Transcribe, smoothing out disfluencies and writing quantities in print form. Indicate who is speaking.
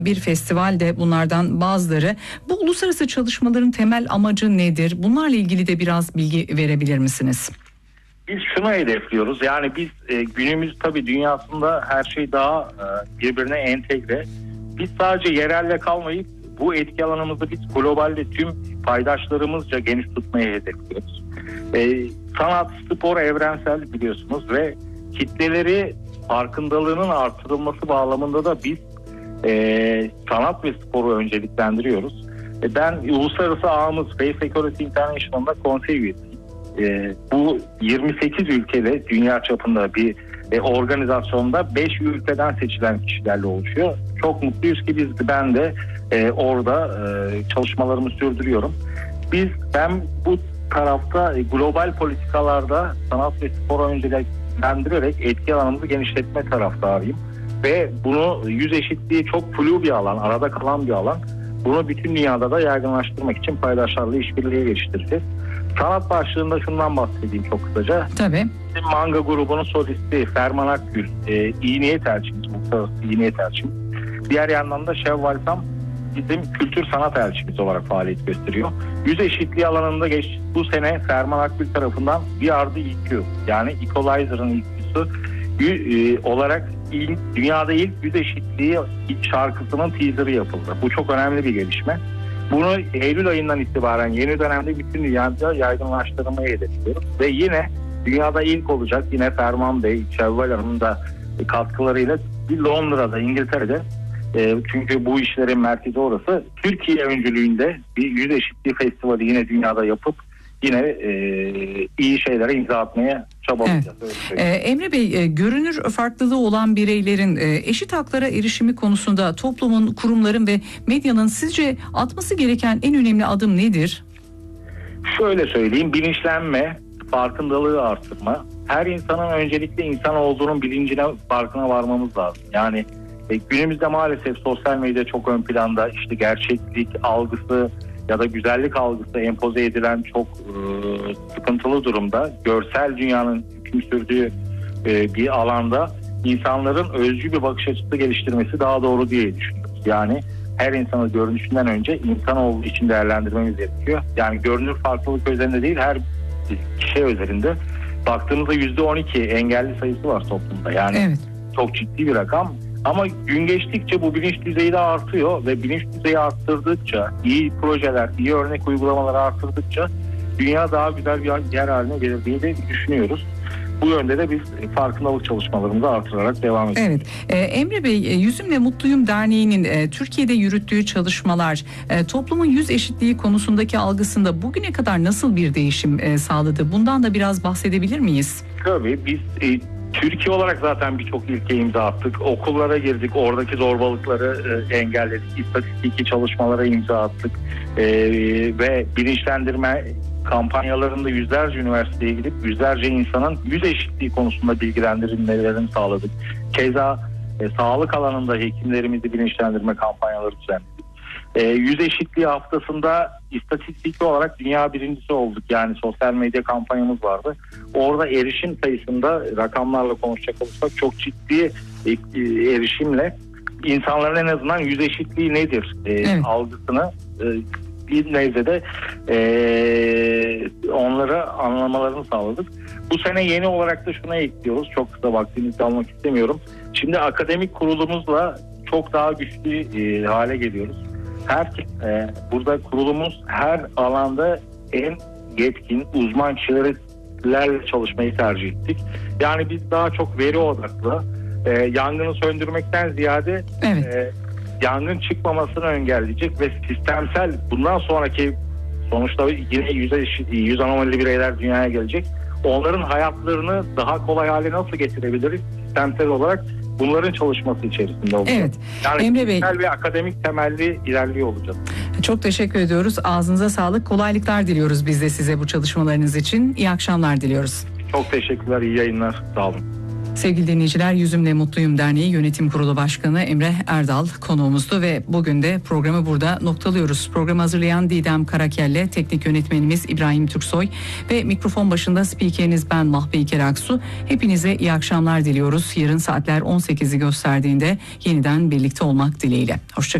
Speaker 1: bir festival de bunlardan bazıları. Bu uluslararası çalışmaların temel amacı nedir? Bunlarla ilgili de biraz bilgi verebilir misiniz?
Speaker 2: Biz şunu hedefliyoruz. Yani biz günümüz tabii dünyasında her şey daha birbirine entegre. Biz sadece yerelle kalmayıp bu etki alanımızı biz globalde tüm paydaşlarımızca geniş tutmayı hedefliyoruz. Sanat, spor evrensel biliyorsunuz ve kitleleri farkındalığının artırılması bağlamında da biz sanat ve sporu önceliklendiriyoruz. Ben uluslararası ağımız Space Security International'da konsey üyesiyim. Bu 28 ülkede dünya çapında bir organizasyonda 5 ülkeden seçilen kişilerle oluşuyor. Çok mutluyuz ki ben de orada çalışmalarımı sürdürüyorum. Ben bu tarafta global politikalarda sanat ve spor önceliklendirerek etki alanımızı genişletme taraftarıyım. Ve bunu yüz eşitliği çok flu bir alan, arada kalan bir alan. Bunu bütün dünyada da yaygınlaştırmak için paydaşlarla işbirliği geliştireceğiz. Sanat başlığında şundan bahsedeyim çok kısaca.
Speaker 1: Tabii.
Speaker 2: Bizim manga grubunun solisti Ferman Akgül, iyi niyet elçimiz, uluslararası iyi niyet elçimiz. Diğer yandan da Şevval Tam bizim kültür sanat elçimiz olarak faaliyet gösteriyor. Yüz eşitliği alanında bu sene Ferman Akgül tarafından We Are The EQ, yani Equalizer'ın EQ'su olarak dünyada ilk yüz eşitliği şarkısının teaser'ı yapıldı. Bu çok önemli bir gelişme. Bunu Eylül ayından itibaren yeni dönemde bütün dünyada yaygınlaştırmayı hedefliyoruz. Ve yine dünyada ilk olacak, yine Ferman Bey, Şevval Hanım'ın da katkılarıyla bir Londra'da, İngiltere'de, çünkü bu işlerin merkezi orası, Türkiye öncülüğünde bir yüz eşitliği festivali yine dünyada yapıp yine iyi şeylere imza atmaya çabalayacağız.
Speaker 1: Evet. Emre Bey, görünür farklılığı olan bireylerin eşit haklara erişimi konusunda toplumun, kurumların ve medyanın sizce atması gereken en önemli adım nedir?
Speaker 2: Şöyle söyleyeyim, bilinçlenme, farkındalığı artırma. Her insanın öncelikle insan olduğunun bilincine, farkına varmamız lazım. Yani günümüzde maalesef sosyal medya çok ön planda, işte gerçeklik algısı ya da güzellik algısı empoze edilen çok sıkıntılı durumda. Görsel dünyanın hüküm sürdüğü bir alanda insanların özgü bir bakış açısı geliştirmesi daha doğru diye düşünüyoruz. Yani her insanı görünüşünden önce insan olduğu için değerlendirmemiz gerekiyor. Yani görünür farklılık özelinde değil, her kişi özelinde. Baktığımızda %12 engelli sayısı var toplumda. Yani evet, çok ciddi bir rakam. Ama gün geçtikçe bu bilinç düzeyi de artıyor ve bilinç düzeyi arttırdıkça, iyi projeler, iyi örnek uygulamaları arttırdıkça dünya daha güzel bir yer haline gelir diye de düşünüyoruz. Bu yönde de biz farkındalık çalışmalarımızı artırarak devam ediyoruz.
Speaker 1: Evet. Emre Bey, Yüzümle Mutluyum Derneği'nin Türkiye'de yürüttüğü çalışmalar toplumun yüz eşitliği konusundaki algısında bugüne kadar nasıl bir değişim sağladı? Bundan da biraz bahsedebilir miyiz?
Speaker 2: Tabii biz Türkiye olarak zaten birçok ilke imza attık. Okullara girdik, oradaki zorbalıkları engelledik. İstatistiki çalışmalara imza attık. Ve bilinçlendirme kampanyalarında yüzlerce üniversiteye gidip yüzlerce insanın yüz eşitliği konusunda bilgilendirilmelerini sağladık. Keza sağlık alanında hekimlerimizi bilinçlendirme kampanyaları düzenledik. Yüz eşitliği haftasında istatistik olarak dünya birincisi olduk. Yani sosyal medya kampanyamız vardı. Orada erişim sayısında rakamlarla konuşacak olursak çok ciddi erişimle insanların en azından yüz eşitliği nedir algısını bir nebzede onlara anlamalarını sağladık. Bu sene yeni olarak da şuna ekliyoruz. Çok kısa vaktinizi almak istemiyorum. Şimdi akademik kurulumuzla çok daha güçlü hale geliyoruz. Burada kurulumuz her alanda en yetkin uzman kişilerle çalışmayı tercih ettik. Yani biz daha çok veri odaklı, yangını söndürmekten ziyade yangın çıkmamasını engelleyecek ve sistemsel, bundan sonraki sonuçta yine yüz anomalili bireyler dünyaya gelecek. Onların hayatlarını daha kolay hale nasıl getirebiliriz sistemsel olarak? Bunların çalışması içerisinde olacak.
Speaker 1: Evet.
Speaker 2: Yani
Speaker 1: Emre Bey,
Speaker 2: ve akademik temelli ilerliyor olacak.
Speaker 1: Çok teşekkür ediyoruz. Ağzınıza sağlık. Kolaylıklar diliyoruz biz de size bu çalışmalarınız için. İyi akşamlar diliyoruz.
Speaker 2: Çok teşekkürler. İyi yayınlar. Sağ olun.
Speaker 1: Sevgili dinleyiciler, Yüzümle Mutluyum Derneği Yönetim Kurulu Başkanı Emre Erdal konuğumuzdu ve bugün de programı burada noktalıyoruz. Programı hazırlayan Didem Karakelle, teknik yönetmenimiz İbrahim Türksoy ve mikrofon başında spikeriniz ben Mahve İker Aksu. Hepinize iyi akşamlar diliyoruz. Yarın saatler 18'i gösterdiğinde yeniden birlikte olmak dileğiyle. Hoşça kalın.